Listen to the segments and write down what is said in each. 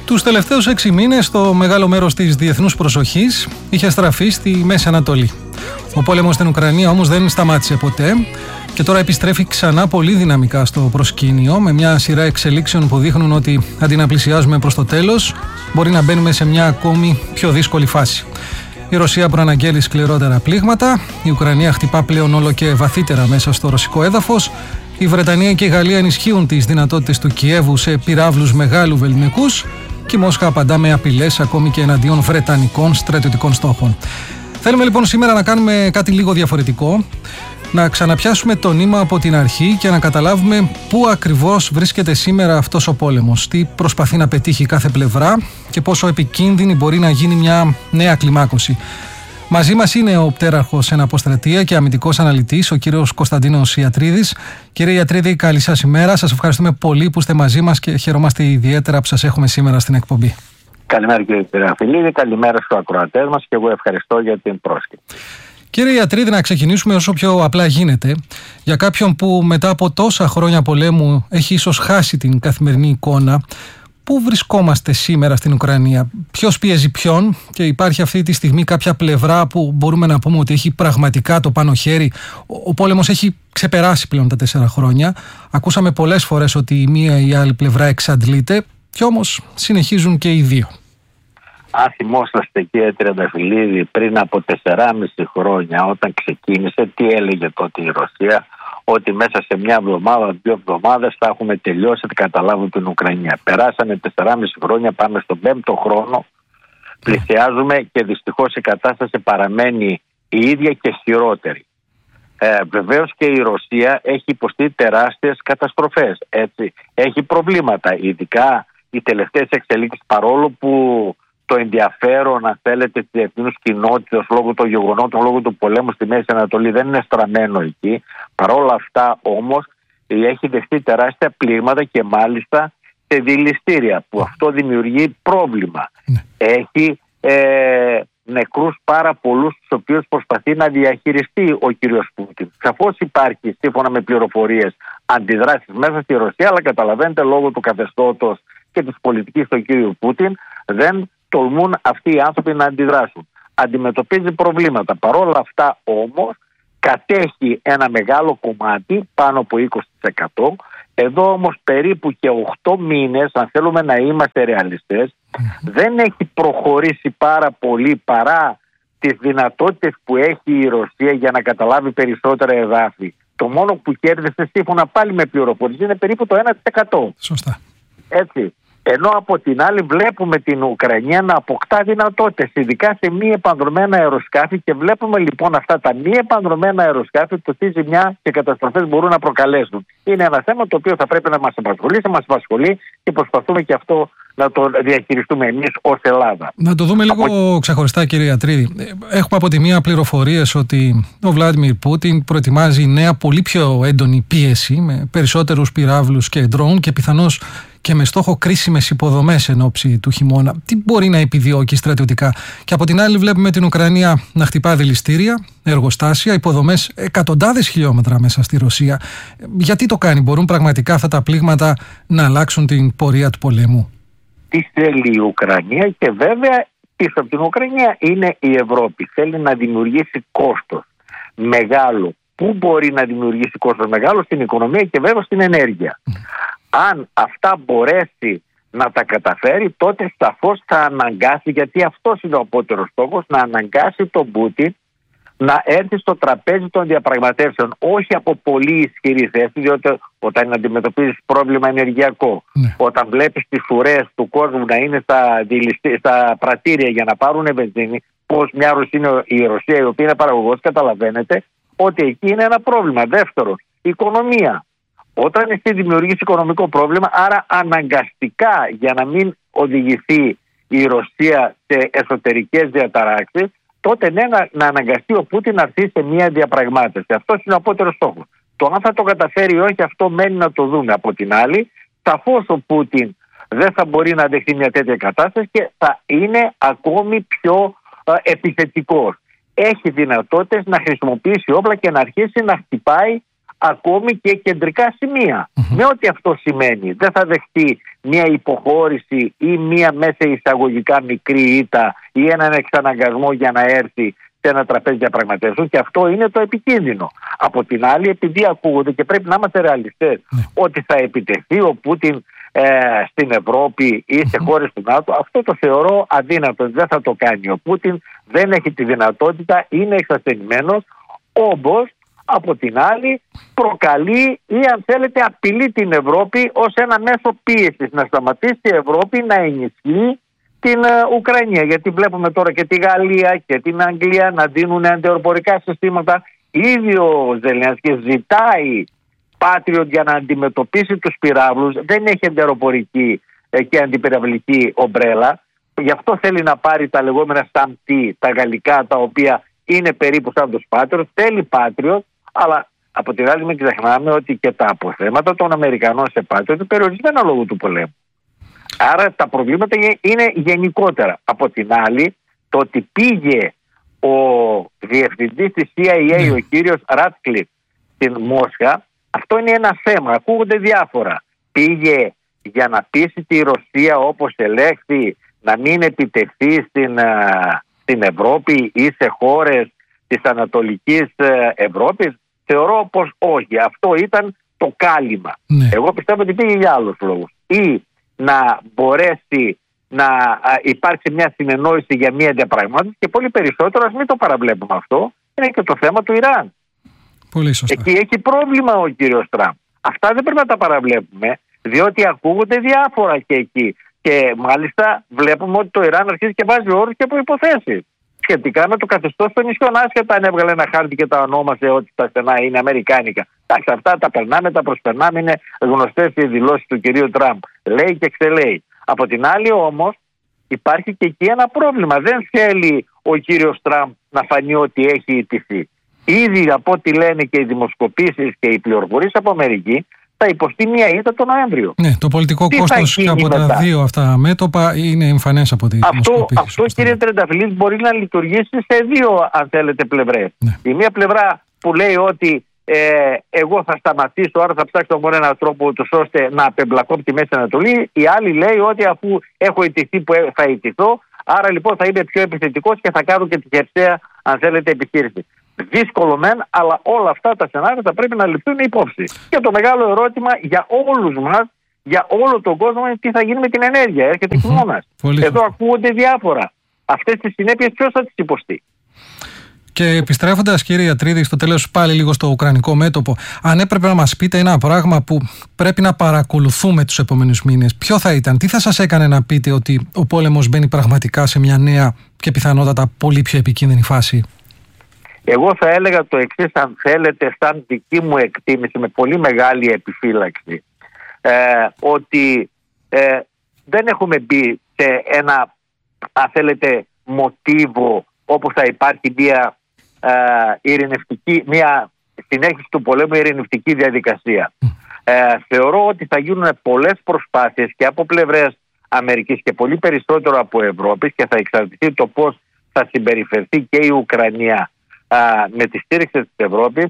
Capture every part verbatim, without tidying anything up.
Τους τελευταίους έξι μήνες το μεγάλο μέρος της διεθνούς προσοχής είχε στραφεί στη Μέση Ανατολή. Ο πόλεμος στην Ουκρανία όμως δεν σταμάτησε ποτέ και τώρα επιστρέφει ξανά πολύ δυναμικά στο προσκήνιο, με μια σειρά εξελίξεων που δείχνουν ότι αντί να πλησιάζουμε προς το τέλος, μπορεί να μπαίνουμε σε μια ακόμη πιο δύσκολη φάση. Η Ρωσία προαναγγέλει σκληρότερα πλήγματα, η Ουκρανία χτυπά πλέον όλο και βαθύτερα μέσα στο ρωσικό έδαφος, η Βρετανία και η Γαλλία ενισχύουν τις δυνατότητες του Κιέβου σε πυράβλους μεγάλου βεληνικούς και η Μόσχα απαντά με απειλές ακόμη και εναντίον βρετανικών στρατιωτικών στόχων. Θέλουμε λοιπόν σήμερα να κάνουμε κάτι λίγο διαφορετικό, να ξαναπιάσουμε το νήμα από την αρχή και να καταλάβουμε πού ακριβώς βρίσκεται σήμερα αυτός ο πόλεμος, τι προσπαθεί να πετύχει κάθε πλευρά και πόσο επικίνδυνη μπορεί να γίνει μια νέα κλιμάκωση. Μαζί μας είναι ο πτέραρχος εν αποστρατεία και αμυντικός αναλυτής, ο κύριος Κωνσταντίνος Ιατρίδης. Κύριε Ιατρίδη, καλή σας ημέρα. Σας ευχαριστούμε πολύ που είστε μαζί μας και χαιρόμαστε ιδιαίτερα που σας έχουμε σήμερα στην εκπομπή. Καλημέρα κύριε Πυραφιλίδη, καλημέρα στους ακροατές μας και εγώ ευχαριστώ για την πρόσκληση. Κύριε Ιατρίδη, να ξεκινήσουμε όσο πιο απλά γίνεται. Για κάποιον που μετά από τόσα χρόνια πολέμου έχει ίσως χάσει την καθημερινή εικόνα, πού βρισκόμαστε σήμερα στην Ουκρανία, ποιος πιέζει ποιον και υπάρχει αυτή τη στιγμή κάποια πλευρά που μπορούμε να πούμε ότι έχει πραγματικά το πάνω χέρι? Ο πόλεμος έχει ξεπεράσει πλέον τα τέσσερα χρόνια. Ακούσαμε πολλές φορές ότι η μία ή η άλλη πλευρά εξαντλείται και όμως συνεχίζουν και οι δύο. Αν θυμόσαστε κύριε Τριανταφυλλίδη, πριν από τεσσεράμισι χρόνια όταν ξεκίνησε, τι έλεγε τότε η Ρωσία? Ότι μέσα σε μια εβδομάδα, δύο εβδομάδες θα έχουμε τελειώσει να καταλάβουν την Ουκρανία. Περάσανε τεσσεράμισι χρόνια, πάμε στον πέμπτο χρόνο, πλησιάζουμε και δυστυχώς η κατάσταση παραμένει η ίδια και χειρότερη. Ε, βεβαίως και η Ρωσία έχει υποστεί τεράστιες καταστροφές. Έτσι. Έχει προβλήματα, ειδικά οι τελευταίες εξελίξεις, παρόλο που το ενδιαφέρον, αν θέλετε, της διεθνούς κοινότητας λόγω των γεγονότων, λόγω του πολέμου στη Μέση Ανατολή δεν είναι στραμμένο εκεί. Παρ' όλα αυτά όμως έχει δεχτεί τεράστια πλήγματα και μάλιστα σε δηληστήρια, που αυτό δημιουργεί πρόβλημα. Ναι. Έχει ε, νεκρούς πάρα πολλούς, τους οποίους προσπαθεί να διαχειριστεί ο κύριος Πούτιν. Σαφώς υπάρχει, σύμφωνα με πληροφορίες, αντιδράσεις μέσα στη Ρωσία, αλλά καταλαβαίνετε λόγω του καθεστώτος και της πολιτικής του κύριου Πούτιν δεν τολμούν αυτοί οι άνθρωποι να αντιδράσουν. Αντιμετωπίζει προβλήματα. Παρόλα αυτά όμως κατέχει ένα μεγάλο κομμάτι, πάνω από είκοσι τοις εκατό. Εδώ όμως περίπου και οκτώ μήνες, αν θέλουμε να είμαστε ρεαλιστές, mm-hmm. δεν έχει προχωρήσει πάρα πολύ παρά τις δυνατότητες που έχει η Ρωσία για να καταλάβει περισσότερα εδάφη. Το μόνο που κέρδισε, σύμφωνα πάλι με πληροφορίες, είναι περίπου το ένα τοις εκατό. Σωστά. Έτσι. Ενώ από την άλλη βλέπουμε την Ουκρανία να αποκτά δυνατότητες, ειδικά σε μη επανδρομένα αεροσκάφη, και βλέπουμε λοιπόν αυτά τα μη επανδρομένα αεροσκάφη το τι ζημιά και καταστροφές μπορούν να προκαλέσουν. Είναι ένα θέμα το οποίο θα πρέπει να μας απασχολεί, θα μας απασχολεί και προσπαθούμε και αυτό να το διαχειριστούμε εμείς ως Ελλάδα. Να το δούμε λίγο από... ξεχωριστά κύριε Ιατρίδη. Έχουμε από τη μία πληροφορίες ότι ο Βλάντιμιρ Πούτιν προετοιμάζει νέα πολύ πιο έντονη πίεση με περισσότερους πυράβλους και ντρόουν και πιθανώς και με στόχο κρίσιμες υποδομές εν ώψη του χειμώνα. Τι μπορεί να επιδιώκει στρατιωτικά? Και από την άλλη βλέπουμε την Ουκρανία να χτυπά δηληστήρια, εργοστάσια, υποδομές εκατοντάδες χιλιόμετρα μέσα στη Ρωσία. Γιατί το κάνει? Μπορούν πραγματικά αυτά τα πλήγματα να αλλάξουν την πορεία του πολέμου? Τι θέλει η Ουκρανία? Και βέβαια πίσω από την Ουκρανία είναι η Ευρώπη. Θέλει να δημιουργήσει κόστος μεγάλο. Πού μπορεί να δημιουργήσει κόστος μεγάλο? Στην οικονομία και βέβαια στην ενέργεια. Mm. Αν αυτά μπορέσει να τα καταφέρει, τότε σαφώς θα αναγκάσει, γιατί αυτός είναι ο απότερος στόχος, να αναγκάσει τον Πούτιν να έρθει στο τραπέζι των διαπραγματεύσεων. Όχι από πολύ ισχυρή θέση, διότι όταν αντιμετωπίζεις πρόβλημα ενεργειακό, ναι. όταν βλέπεις τις ουρές του κόσμου να είναι στα, δηληστή, στα πρατήρια για να πάρουν βενζίνη, πως μια Ρωσία είναι η Ρωσία η οποία είναι παραγωγός, καταλαβαίνετε ότι εκεί είναι ένα πρόβλημα. Δεύτερον, οικονομία. Όταν εσύ δημιουργείς οικονομικό πρόβλημα, άρα αναγκαστικά, για να μην οδηγηθεί η Ρωσία σε εσωτερικές διαταράξεις, τότε ναι, να, να αναγκαστεί ο Πούτιν να έρθει σε μια διαπραγμάτευση. Αυτός είναι ο απότερος στόχος. Το αν θα το καταφέρει ή όχι, αυτό μένει να το δούμε. Από την άλλη, σαφώς ο Πούτιν δεν θα μπορεί να δεχτεί μια τέτοια κατάσταση και θα είναι ακόμη πιο ε, επιθετικός. Έχει δυνατότητες να χρησιμοποιήσει όπλα και να αρχίσει να χτυπάει ακόμη και κεντρικά σημεία. Mm-hmm. Με ό,τι αυτό σημαίνει. Δεν θα δεχτεί μια υποχώρηση ή μια μέσα εισαγωγικά μικρή ήττα ή έναν εξαναγκασμό για να έρθει σε ένα τραπέζι διαπραγματεύσεων, και αυτό είναι το επικίνδυνο. Από την άλλη, επειδή ακούγονται, και πρέπει να είμαστε ρεαλιστές, mm. ότι θα επιτεθεί ο Πούτιν ε, στην Ευρώπη ή σε mm-hmm. χώρες του ΝΑΤΟ, αυτό το θεωρώ αδύνατο. Δεν θα το κάνει ο Πούτιν, δεν έχει τη δυνατότητα, είναι εξασθενημένος. Όμως, από την άλλη, προκαλεί ή αν θέλετε απειλεί την Ευρώπη ως ένα μέσο πίεσης να σταματήσει η Ευρώπη να ενισχύει την uh, Ουκρανία. Γιατί βλέπουμε τώρα και τη Γαλλία και την Αγγλία να δίνουν αντιεροπορικά συστήματα. Ήδη ο Ζελένσκι ζητάει Patriot για να αντιμετωπίσει τους πυράβλους. Δεν έχει αντιεροπορική ε, και αντιπυραυλική ομπρέλα. Γι' αυτό θέλει να πάρει τα λεγόμενα Σαμτί, τα γαλλικά, τα οποία είναι περίπου σαν τους Patriot. Θέλει Patriot, αλλά από την άλλη μην ξεχνάμε ότι και τα αποθέματα των Αμερικανών σε Patriot είναι περιορισμένα λόγω του πολέμου. Άρα τα προβλήματα είναι γενικότερα. Από την άλλη, το ότι πήγε ο διευθυντής της σι άι έι, ο κύριος Ράτκλιφ, στην Μόσχα, αυτό είναι ένα θέμα. Ακούγονται διάφορα. Πήγε για να πείσει τη Ρωσία, όπως ελέγχθη, να μην επιτεθεί στην, στην Ευρώπη ή σε χώρες της Ανατολικής Ευρώπης. Θεωρώ πως όχι. Αυτό ήταν το κάλυμα. Ναι. Εγώ πιστεύω ότι πήγε για άλλους λόγους. Ή να μπορέσει να υπάρξει μια συνεννόηση για μια διαπραγμάτευση, και πολύ περισσότερο, ας μην το παραβλέπουμε αυτό, είναι και το θέμα του Ιράν. Πολύ σωστά. Εκεί έχει πρόβλημα ο κύριος Τραμπ. Αυτά δεν πρέπει να τα παραβλέπουμε, διότι ακούγονται διάφορα και εκεί. Και μάλιστα βλέπουμε ότι το Ιράν αρχίζει και βάζει όρους και προϋποθέσεις σχετικά με το καθεστώς των νησιών, άσχετα αν έβγαλε ένα χάρτη και τα ονόμασε ότι τα στενά είναι αμερικάνικα. Εντάξει, αυτά τα περνάμε, τα προσπερνάμε, είναι γνωστές οι δηλώσεις του κυρίου Τραμπ. Λέει και ξελέει. Από την άλλη όμως υπάρχει και εκεί ένα πρόβλημα. Δεν θέλει ο κύριος Τραμπ να φανεί ότι έχει ιτηθεί. Ήδη από ό,τι λένε και οι δημοσκοπήσεις και οι πληροφορίες από Αμερική, θα υποστεί μια ήττα τον Νοέμβριο. Ναι, το πολιτικό κόστος και από μετά τα δύο αυτά μέτωπα είναι εμφανές από τις δημοσκοπήσεις. Αυτό, αυτό κύριε Τρενταφυλλίδη, μπορεί να λειτουργήσει σε δύο, αν θέλετε, πλευρές. Ναι. Η μία πλευρά που λέει ότι ε, εγώ θα σταματήσω, άρα θα ψάξω μόνο έναν τρόπο τους ώστε να απεμπλακώ από τη Μέση Ανατολή. Η άλλη λέει ότι αφού έχω ιτηθεί που θα ιτηθώ, άρα λοιπόν θα είμαι πιο επιθετικός και θα κάνω και τη χερσαία, αν θέλετε, επιχείρηση. Δύσκολο μεν, αλλά όλα αυτά τα σενάρια θα πρέπει να ληφθούν υπόψη. Και το μεγάλο ερώτημα για όλους μας, για όλο τον κόσμο, είναι τι θα γίνει με την ενέργεια. Έρχεται χειμώνας. Εδώ ακούγονται διάφορα. Αυτές τις συνέπειες ποιος θα τις υποστεί. Και επιστρέφοντας, κύριε Ιατρίδη, στο τέλος πάλι λίγο στο ουκρανικό μέτωπο, αν έπρεπε να μας πείτε ένα πράγμα που πρέπει να παρακολουθούμε τους επόμενους μήνες, ποιο θα ήταν, τι θα σας έκανε να πείτε ότι ο πόλεμος μπαίνει πραγματικά σε μια νέα και πιθανότατα πολύ πιο επικίνδυνη φάση? Εγώ θα έλεγα το εξής, αν θέλετε, σαν δική μου εκτίμηση, με πολύ μεγάλη επιφύλαξη, ε, ότι ε, δεν έχουμε μπει σε ένα, αν θέλετε, μοτίβο όπου θα υπάρχει μια ε, ειρηνευτική, μια συνέχιση του πολέμου, ειρηνευτική διαδικασία. Ε, θεωρώ ότι θα γίνουν πολλές προσπάθειες και από πλευρές Αμερικής και πολύ περισσότερο από Ευρώπης, και θα εξαρτηθεί το πώς θα συμπεριφερθεί και η Ουκρανία με τη στήριξη της Ευρώπης,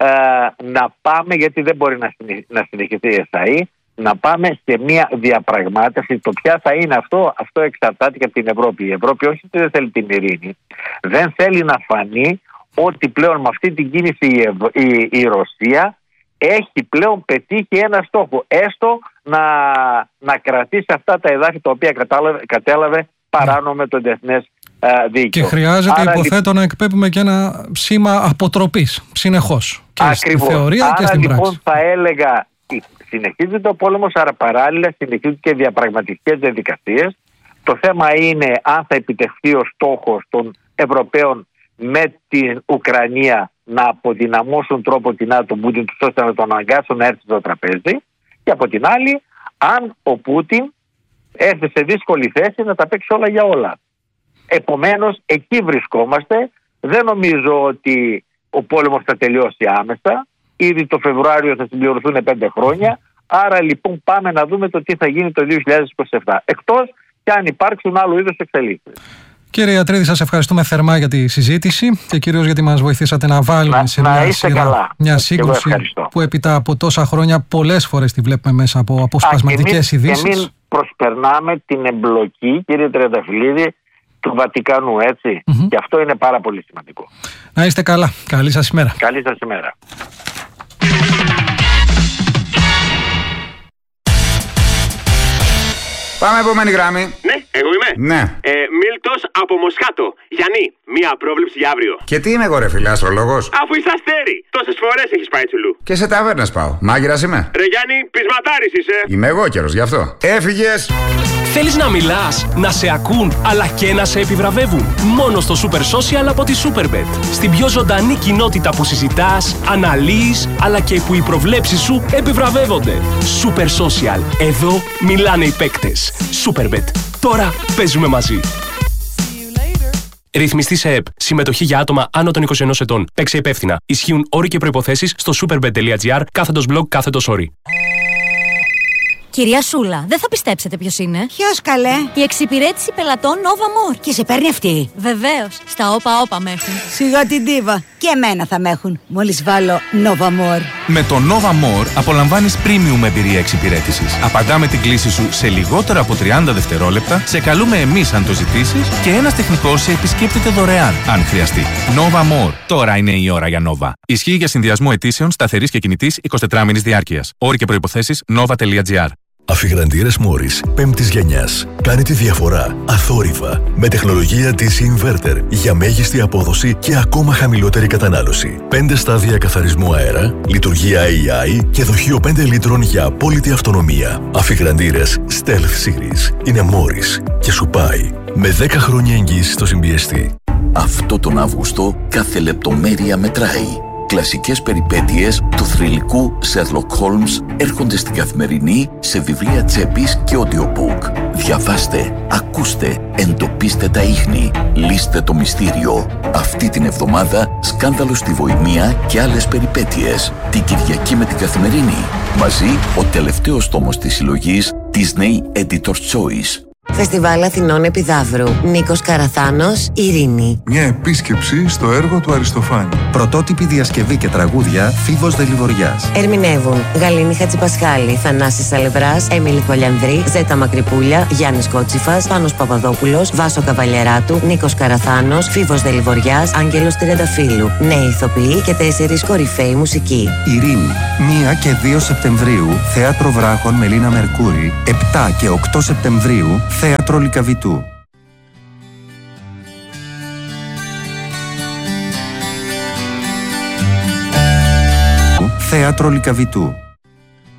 να πάμε, γιατί δεν μπορεί να συνεχιστεί η ΕΣΑΗ, να πάμε σε μια διαπραγμάτευση. Το ποια θα είναι αυτό, αυτό εξαρτάται και από την Ευρώπη. Η Ευρώπη όχι ότι δεν θέλει την ειρήνη, δεν θέλει να φανεί ότι πλέον με αυτή την κίνηση η, Ευ... η... η Ρωσία έχει πλέον πετύχει ένα στόχο, έστω να, να κρατήσει αυτά τα εδάφη τα οποία κατάλαβε, κατέλαβε παράνομο με το διεθνές δίκαιο. Και χρειάζεται, άρα, υποθέτω, λοιπόν, να εκπέμπουμε και ένα σήμα αποτροπής συνεχώς. Και ακριβώς. Στη θεωρία άρα, και στην λοιπόν, πράξη. θα έλεγα, συνεχίζεται ο πόλεμος, άρα παράλληλα συνεχίζονται και διαπραγματευτικές διαδικασίες. Το θέμα είναι αν θα επιτευχθεί ο στόχος των Ευρωπαίων με την Ουκρανία να αποδυναμώσουν τρόπο την ΝΑΤΟ Πούτιν, ώστε να τον αναγκάσουν να έρθει στο τραπέζι. Και από την άλλη, αν ο Πούτιν έρθει σε δύσκολη θέση να τα παίξει όλα για όλα. Επομένως, εκεί βρισκόμαστε. Δεν νομίζω ότι ο πόλεμος θα τελειώσει άμεσα. Ήδη το Φεβρουάριο θα συμπληρωθούν πέντε χρόνια. Άρα λοιπόν πάμε να δούμε το τι θα γίνει το δύο χιλιάδες είκοσι επτά. Εκτός και αν υπάρξουν άλλου είδους εξελίξεις. Κύριε Ιατρίδη, σας ευχαριστούμε θερμά για τη συζήτηση και κυρίως γιατί μας βοηθήσατε να βάλουμε να, σε να μια είστε σειρά καλά. μια σύγκρουση που έπειτα από τόσα χρόνια πολλές φορές τη βλέπουμε μέσα από αποσπασματικές ειδήσεις. Και μην προσπερνάμε την εμπλοκή, κύριε Τριανταφυλλίδη, του Βατικανού, έτσι. Mm-hmm. Και αυτό είναι πάρα πολύ σημαντικό. Να είστε καλά. Καλή σας ημέρα. Καλή σας ημέρα. Πάμε επόμενη γράμμη. Ναι, εγώ είμαι. Ναι. Ε, Μίλτος από Μοσχάτο. Γιάννη, μία πρόβλεψη για αύριο. Και τι είμαι εγώ, ρε φίλε, αστρολόγος? Αφού είσαι αστέρι, τόσες φορές έχεις πάει τσουλού. Και σε ταβέρνες πάω. Μάγειρας είμαι. Ρε Γιάννη, πεισματάρης είσαι. Είμαι εγώ καιρος, γι' αυτό. Έφυγες. Θέλεις να μιλάς, να σε ακούν, αλλά και να σε επιβραβεύουν? Μόνο στο Super Social από τη Superbet. Στην πιο ζωντανή κοινότητα που συζητάς, αναλύεις, αλλά και που οι προβλέψεις σου επιβραβεύονται. Super Social. Εδώ μιλάνε οι παίκτες. Superbet. Τώρα παίζουμε μαζί. Ρυθμιστή σε ΕΠ. Συμμετοχή για άτομα άνω των είκοσι ενός ετών. Παίξε υπεύθυνα. Ισχύουν όροι και προϋποθέσεις στο superbet.gr κάθετος blog κάθετος όροι. Κυρία Σούλα, δεν θα πιστέψετε ποιος είναι. Ποιος, καλέ? Η εξυπηρέτηση πελατών Nova More. Και σε παίρνει αυτή? Βεβαίως. Στα όπα όπα με έχουν. Σιγά την ντίβα. Και εμένα θα με έχουν. Μόλις βάλω Nova More. Με το Nova More απολαμβάνεις premium εμπειρία εξυπηρέτησης. Απαντάμε την κλήση σου σε λιγότερα από τριάντα δευτερόλεπτα, σε καλούμε εμείς αν το ζητήσεις και ένας τεχνικός σε επισκέπτεται δωρεάν αν χρειαστεί. Nova More. Τώρα είναι η ώρα για Nova. Ισχύει για συνδυασμό αιτήσεων σταθερής και κινητής εικοσιτετράμινης διάρκειας. Όροι και προϋποθέσεις nova.gr. Αφιγραντήρες Μόρις πέμπτης γενιάς. Κάνει τη διαφορά αθόρυβα με τεχνολογία ντι σι Inverter για μέγιστη απόδοση και ακόμα χαμηλότερη κατανάλωση. πέντε στάδια καθαρισμού αέρα, λειτουργία έι άι και δοχείο πέντε λίτρων για απόλυτη αυτονομία. Αφιγραντήρες Stealth Series είναι Μόρις και σου πάει με δέκα χρόνια εγγύηση στο συμπιεστή. Αυτό τον Αύγουστο κάθε λεπτομέρεια μετράει. Κλασικές περιπέτειες του θρυλικού Sherlock Holmes έρχονται στην Καθημερινή σε βιβλία τσέπης και audiobook. Διαβάστε, ακούστε, εντοπίστε τα ίχνη, λύστε το μυστήριο. Αυτή την εβδομάδα σκάνδαλο στη Βοημία και άλλες περιπέτειες. Την Κυριακή με την Καθημερινή. Μαζί ο τελευταίος τόμος της συλλογής Disney Editor's Choice. Φεστιβάλ Αθηνών Επιδαύρου. Νίκος Καραθάνος, Ειρήνη. Μια επίσκεψη στο έργο του Αριστοφάνη. Πρωτότυπη διασκευή και τραγούδια Φίβος Δελιβοριάς. Ερμηνεύουν Γαλήνη Χατζηπασχάλη, Θανάσης Σαλευράς, Έμιλη Χολιανδρή, Ζέτα Μακρυπούλια, Γιάννης Κότσιφας, Πάνος Παπαδόπουλος, Βάσο Καβαλιαράτου, Νίκος Καραθάνος, Φίβος Δελιβοριάς, Άγγελος Τριανταφύλου. Νέοι ηθοποιοί και τέσσερις κορυφαίοι μουσικοί. Ειρήνη. πρώτη και δύο Σεπτεμβρίου, Θέατρο Βράχων Μελίνα Μερκούρη. επτά και οκτώ Σεπτεμβρίου, Θέατρο Λυκαβητού. Θέατρο Λυκαβητού.